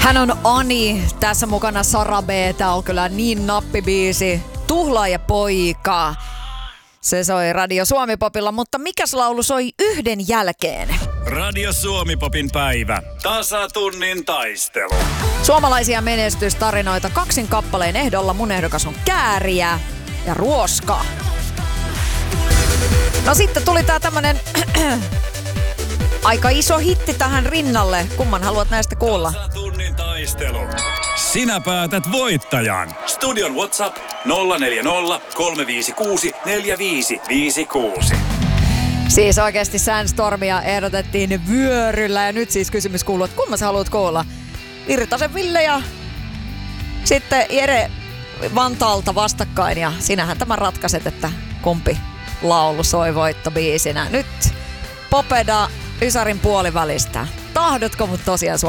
Hän on Ani, tässä mukana Sara B. Tää on kyllä niin nappibiisi. Tuhlaaja poika. Se soi Radio Suomi-popilla, mutta mikäs laulu soi yhden jälkeen? Radio Suomi-popin päivä. Tasatunnin taistelu. Suomalaisia menestystarinoita 2 kappaleen ehdolla. Mun ehdokas on Kääriä ja Ruoska. No sitten tuli tää tämmönen aika iso hitti tähän rinnalle. Kumman haluat näistä kuulla? Tasatunnin taistelu. Sinä päätät voittajan. Studion WhatsApp 040 356 4556. Siis oikeasti Sandstormia ehdotettiin vyöryllä ja nyt siis kysymys kuuluu, että kumman sä haluat kuulla? Virtasen Ville ja sitten Jere Vantaalta vastakkain ja sinähän tämän ratkaiset, että kumpi laulu soi voittobiisinä. Nyt Popeda Ysarin puolivälistä. Tahdotko mut tosiaan